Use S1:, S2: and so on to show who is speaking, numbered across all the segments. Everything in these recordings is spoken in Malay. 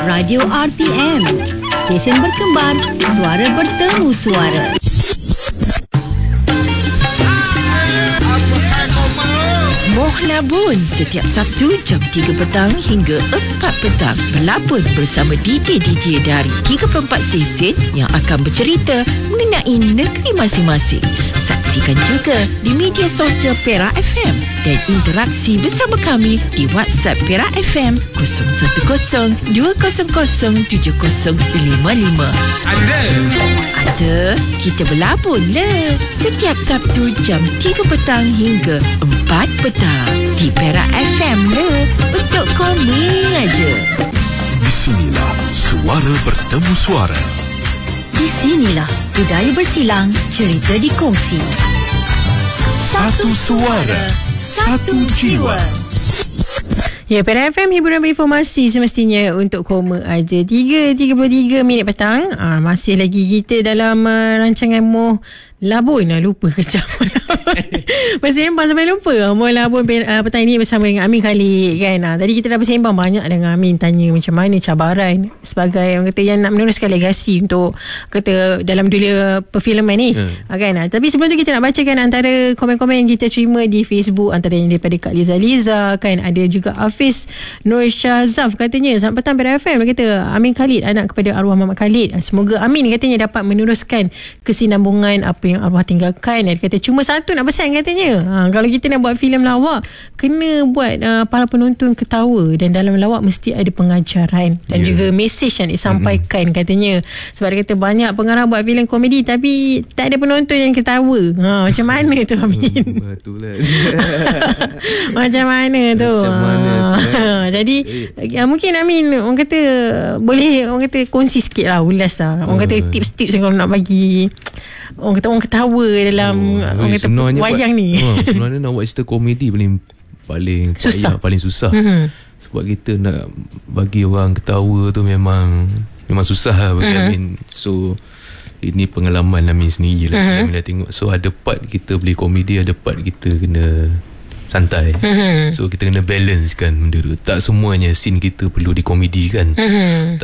S1: Radio RTM, stesen berkembar, suara bertemu suara. Moh Labun setiap Sabtu jam 3 petang hingga 4 petang berlabun bersama DJ-DJ dari 34 stesen yang akan bercerita mengenai negeri masing-masing. Saksikan juga di media sosial Perak FM dan interaksi bersama kami di WhatsApp Perak FM 010-200-7055. Ada, kita berlabun le setiap Sabtu jam 3 petang hingga 4 petang di Perak FM le, untuk komen aja.
S2: Di sinilah suara bertemu suara.
S1: Di sinilah budaya bersilang, cerita dikongsi.
S2: Satu suara, satu jiwa.
S3: Ya, Perak FM hiburan berinformasi semestinya untuk koma aja. 3:33 petang. Masih lagi kita dalam rancangan Moh Labun. Lupa kejap. Masih sembang sampai lupa. Moh Labun petang ini bersama dengan Amin Khalid kan. Tadi kita dah bersembang banyak dengan Amin, tanya macam mana cabaran sebagai orang kata yang nak meneruskan legasi untuk kata dalam dunia perfilman ni kan. Tapi sebelum tu kita nak bacakan antara komen-komen yang kita terima di Facebook, antaranya daripada Kak Liza kan. Ada juga Hafiz Nur Syazaf katanya, selamat petang Perak FM. Dia kata Amin Khalid anak kepada arwah Muhammad Khalid. Semoga Amin katanya dapat meneruskan kesinambungan apa yang arwah tinggalkan. Dia kata cuma satu nak pesan katanya, kalau kita nak buat filem lawak, kena buat para penonton ketawa, dan dalam lawak mesti ada pengajaran dan juga mesej yang disampaikan katanya. Sebab dia kata banyak pengarah buat filem komedi tapi tak ada penonton yang ketawa. Macam mana tu Amin?
S4: Betul lah.
S3: Macam mana tu? Jadi mungkin Amin orang kata boleh orang kata kongsi sikit lah, ulas lah. Orang kata tips-tips yang kalau nak bagi orang kata orang ketawa dalam orang kata wayang ni.
S4: Sebenarnya nak buat cerita komedi paling susah. Paling susah. Sebab kita nak bagi orang ketawa tu memang susah lah bagi Amin. So ini pengalaman Amin sendiri lah. Amin dah tengok. So ada part kita boleh komedi, ada part kita kena santai. So kita kena balance kan benda tu. Tak semuanya scene kita perlu dikomedikan. Tak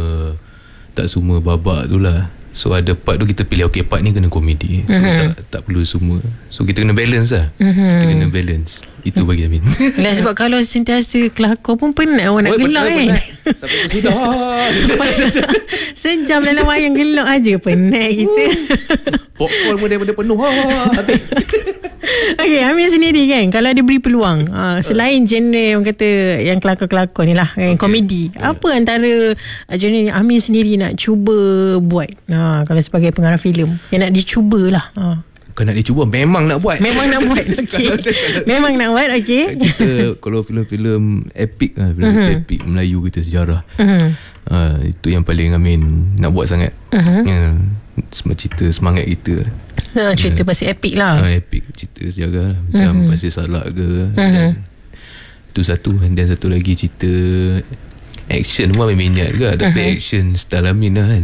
S4: semua babak tu lah. So ada part tu kita pilih, okay part ni kena komedi. So tak perlu semua. So kita kena balance lah. Kita kena balance. Itu bagi Amin.
S3: Sebab kalau sentiasa kelakar pun penat orang nak gelak kan.
S4: Sampai sudah
S3: sejam dalam wayang gelak aja penat kita.
S4: Popcorn pun daripada penuh.
S3: Okay, Amin sendiri kan, kalau dia beri peluang selain genre orang kata yang kelakar-kelakar ni lah kan, komedi, apa antara genre yang Amin sendiri nak cuba buat kalau sebagai pengarah filem yang nak dicuba lah?
S4: Bukan nak dicuba, memang nak buat.
S3: Memang nak buat. Okay. Memang nak buat. Okay. Kita
S4: kalau filem-filem epik lah, filem epik Melayu kita sejarah, itu yang paling Amin nak buat sangat. Semua cerita semangat kita.
S3: Cerita pasal epik lah.
S4: Epik, cerita sejarah macam pasal Salak ke. Itu satu. Dan satu lagi cerita action pun Amin minat ke. Tapi action style Amin lah kan.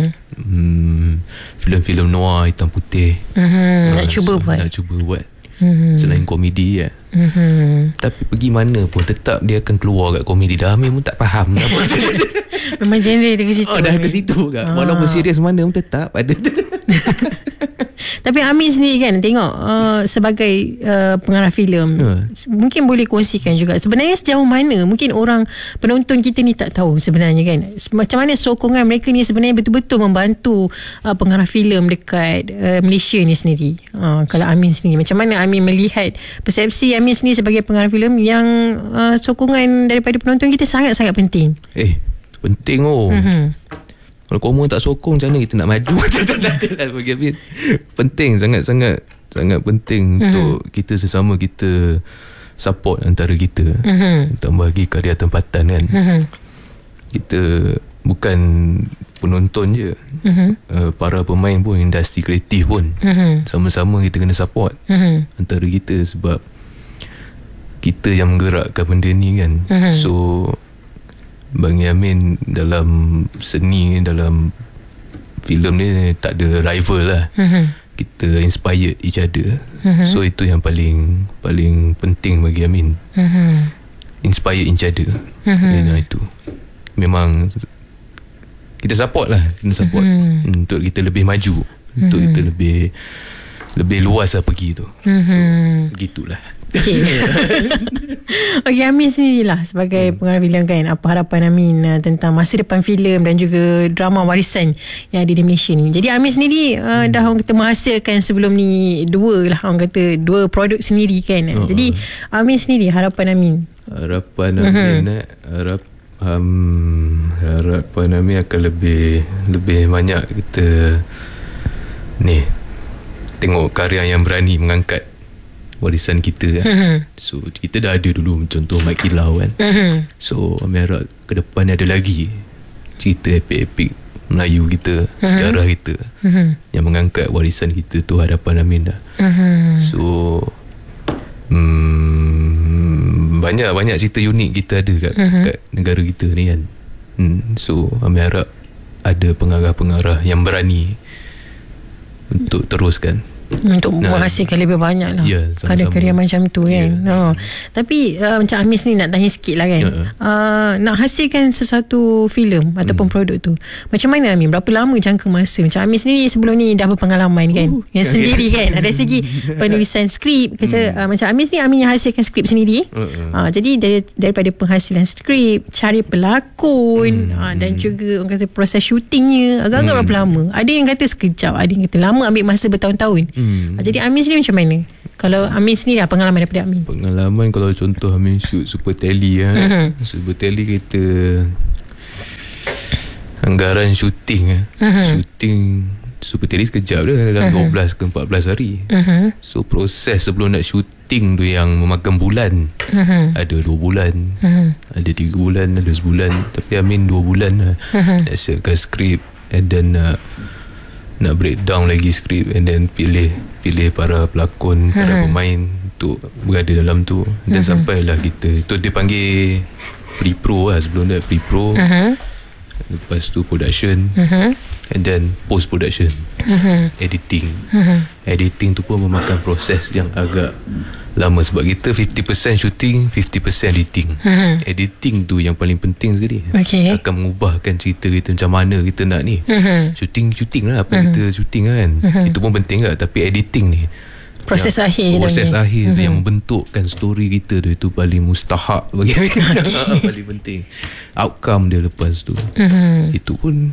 S4: Filem-filem noir hitam putih.
S3: Nak cuba buat.
S4: Selain komedi ya. Tapi pergi mana pun tetap dia akan keluar kat komedi. Dah Amin pun tak faham apa.
S3: Memang genre dia ke situ.
S4: Dah ke situ kat. Walaupun serius mana pun tetap ada.
S3: Tapi Amin sendiri kan tengok sebagai pengarah filem, mungkin boleh kongsikan juga sebenarnya sejauh mana mungkin orang penonton kita ni tak tahu sebenarnya kan, macam mana sokongan mereka ni sebenarnya betul-betul membantu pengarah filem dekat Malaysia ni sendiri. Kalau Amin sendiri, macam mana Amin melihat persepsi Amin sendiri sebagai pengarah filem yang sokongan daripada penonton kita sangat-sangat penting.
S4: Penting Kalau korang tak sokong, macam mana kita nak maju? Bagi Amin penting, sangat-sangat penting untuk kita sesama kita support antara kita. Tambah lagi karya tempatan kan. Kita bukan penonton je, para pemain pun, industri kreatif pun, sama-sama kita kena support antara kita. Sebab kita yang menggerakkan benda ni kan. So bagi Amin dalam seni, dalam filem ni tak ada rival lah. Kita inspired each other. So itu yang paling penting bagi Amin. Inspire each other. Itu memang kita support lah, kita support untuk kita lebih maju, untuk kita lebih luas lah pergi tu. So begitulah.
S3: Okay, Amin sendirilah sebagai pengarah filem kan, apa harapan Amin tentang masa depan filem dan juga drama warisan yang ada di Malaysia ni? Jadi Amin sendiri dah orang kata menghasilkan sebelum ni dua produk sendiri kan. Jadi Amin sendiri, harapan Amin
S4: harapan Amin akan lebih banyak kita ni tengok karya yang berani mengangkat warisan kita kan. So kita dah ada dulu contoh Mat Kilau kan. So Amin harap ke depan ada lagi cerita epik-epik Melayu kita, sejarah kita yang mengangkat warisan kita tu. Hadapan Amin dah. So banyak cerita unik kita ada kat negara kita ni kan. So Amin harap ada pengarah-pengarah yang berani untuk teruskan, untuk
S3: menghasilkan lebih banyak lah karya-karya macam tu kan. Tapi macam Amin ni nak tanya sikit lah kan, nak hasilkan sesuatu filem ataupun produk tu, macam mana Amin, berapa lama jangka masa? Macam Amin sendiri sebelum ni dah berpengalaman kan, yang sendiri kan, ada segi penulisan skrip macam Amin ni, Amin yang hasilkan skrip sendiri. Jadi daripada penghasilan skrip, cari pelakon, dan juga orang kata proses syutingnya agak-agak berapa lama? Ada yang kata sekejap, ada yang kata lama, ambil masa bertahun-tahun. Jadi Amin sendiri macam mana? Kalau Amin sendiri lah, pengalaman daripada Amin.
S4: Pengalaman kalau contoh Amin shoot Super Tele Super Tele kita anggaran syuting syuting Super Tele sekejap dia dalam 12 ke 14 hari. So proses sebelum nak syuting tu yang memakan bulan. Ada 2 bulan, ada 3 bulan, ada sebulan. Tapi Amin 2 bulan nak siapkan skrip, and then nak breakdown lagi skrip, and then pilih para pelakon, para pemain untuk berada dalam tu. Dan sampailah kita, tu dia panggil pre-pro lah. Sebelum dia pre-pro, lepas tu production, and then post-production, editing. Editing tu pun memakan proses yang agak lama, sebab kita 50% shooting, 50% editing. Editing tu yang paling penting sekali. Akan mengubahkan cerita kita macam mana kita nak ni. Shooting lah, apa kita shooting kan, itu pun penting lah. Tapi editing ni,
S3: proses akhir
S4: tu yang membentukkan story kita tu, itu paling mustahak bagi paling penting. Outcome dia lepas tu, itu pun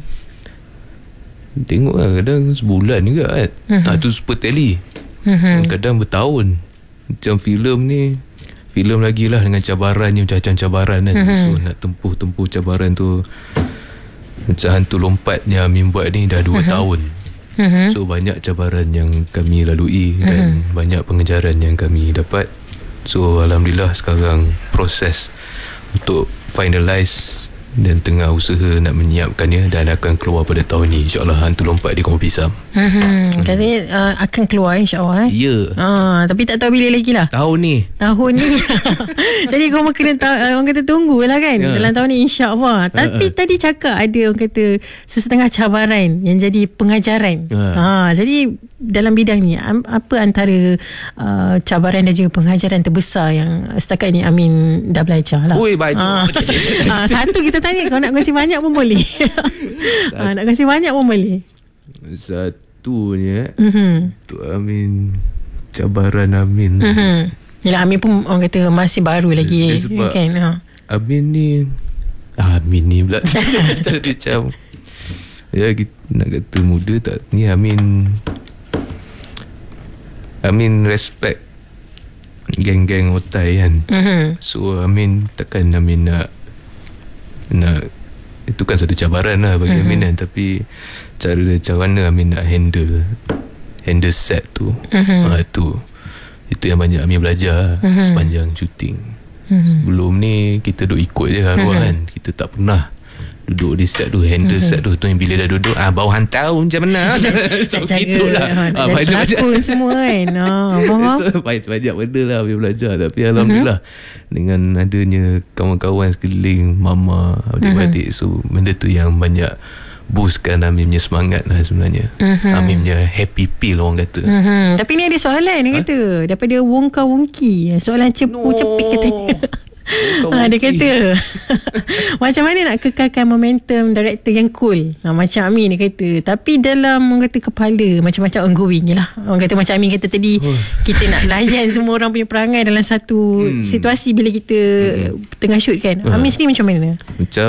S4: tengok lah, kadang sebulan juga kan. Tu Super Tele, kadang bertahun. Macam filem ni, filem lagi lah dengan cabarannya, macam cabaran kan. So nak tempuh cabaran tu, macam Hantu Lompat yang Amin buat ni dah 2 tahun. So banyak cabaran yang kami lalui, dan banyak pengejaran yang kami dapat. So Alhamdulillah sekarang proses untuk finalize dan tengah usaha nak menyiapkannya, dan akan keluar pada tahun ni insyaAllah. Hantu Lompat di Kampung Pisang.
S3: Katanya akan keluar insyaAllah.
S4: Ya.
S3: Tapi tak tahu bila lagi lah.
S4: Tahun ni.
S3: Jadi korang kena orang kata tunggulah kan, dalam tahun ni insyaAllah. Tapi tadi cakap ada orang kata sesetengah cabaran yang jadi pengajaran. Jadi dalam bidang ni, apa antara cabaran dan juga pengajaran terbesar yang setakat ni Amin dah belajar lah? Satu kita tanya, kau nak kasi banyak pun boleh. Nak kasi banyak pun boleh. Satunya
S4: untuk Amin, cabaran Amin.
S3: Yelah, Amin pun orang kata masih baru lagi kan.
S4: Amin ni pula macam ya, kita nak kata muda tak ni. Amin respect geng-geng otai kan. So Amin takkan Amin nak itu kan satu cabaran lah bagi Amin kan. Tapi cara mana Amin nak handle set tu, itu yang banyak Amin belajar sepanjang syuting. Sebelum ni kita duk ikut je arwah kan. Kita tak pernah duduk di set tu, handle set tu yang bila dah duduk bau hantar macam mana. So gitulah. Banyak
S3: semua kan.
S4: So banyak benda lah Amin belajar. Tapi Alhamdulillah dengan adanya kawan-kawan sekeliling, mama, adik-adik, so benda tu yang banyak boostkan Amin punya semangat lah sebenarnya. Amin punya happy pill orang kata.
S3: Tapi ni ada soalan dia kata daripada Wongka Wongki, soalan cepu cepik katanya. Dia kata macam mana nak kekalkan momentum director yang cool. Macam Amin dia kata. Tapi dalam orang kata kepala macam-macam ongoing je lah. Orang kata macam Amin kata tadi, kita nak layan semua orang punya perangai dalam satu situasi bila kita tengah shoot kan. Amin sendiri macam mana?
S4: Macam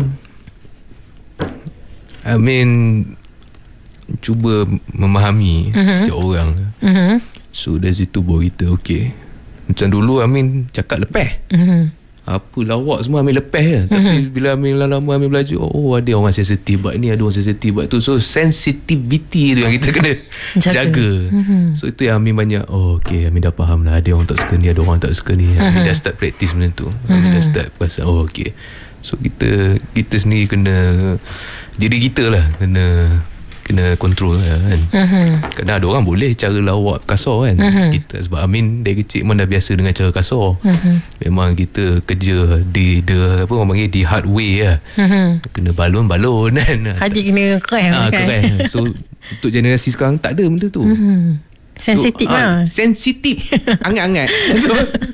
S4: Amin cuba memahami setiap orang. So dari situ baru kita okay. Macam dulu Amin cakap lepas. Apa lawak semua Amin lepas je. Tapi bila Amin lama Amin belajar, ada orang sensitif buat ni, ada orang sensitif buat tu. So sensitivity tu yang kita kena jaga. So itu yang Amin banyak okay, Amin dah faham lah. Ada orang tak suka ni, ada orang tak suka ni. Amin dah start practice benda tu. Amin dah start pasal okay. So kita sendiri kena, diri kita lah kena control lah kan. Kadang ada orang boleh cara lawak kasar kan. Kita sebab Amin dari kecil memang dah biasa dengan cara kasar. Memang kita kerja di apa orang panggil di hard way lah. Kena balon kan.
S3: Hati kena keras kan.
S4: Keras. So untuk generasi sekarang tak ada benda tu.
S3: Sensitif lah.
S4: Sensitif. Angat-angat. So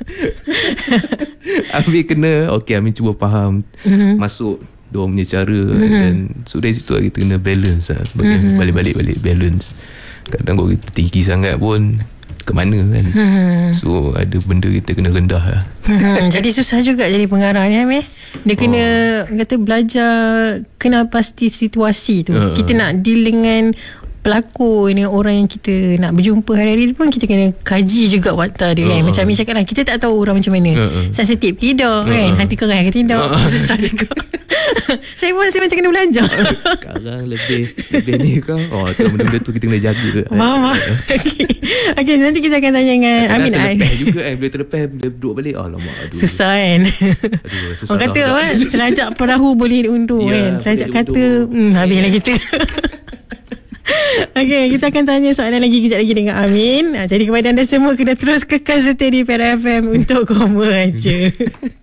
S4: Amin kena okay, Amin cuba faham masuk diorang punya cara. Dan so dari situ kita kena balance lah. Balik balance. Kadang kalau kita tinggi sangat pun ke mana kan. So ada benda kita kena rendah lah.
S3: Jadi susah juga jadi pengarah ni Amir. Dia kena kata belajar kenal pasti situasi tu. Kita nak deal dengan pelakon, dengan orang yang kita nak berjumpa hari-hari pun kita kena kaji juga watak dia kan. Macam Amir cakap lah, kita tak tahu orang macam mana. Sensitif ke tidak kan, hati keras ke tidak. Susah juga. Saya macam kena belajar.
S4: Sekarang lebih ni kau benda-benda tu kita kena jaga.
S3: Faham. Okay, nanti kita akan tanya dengan Amin.
S4: Terlepas juga kan. Bila terlepas, bila duduk balik alamak,
S3: susah kan.
S4: susah.
S3: Orang kata kan, terlajak perahu boleh diundur kan. Terlajak kata habislah kita. Okay, kita akan tanya soalan lagi kejap lagi dengan Amin. Jadi kepada anda semua, kena terus kekal setia di Perak FM untuk Koma Aja.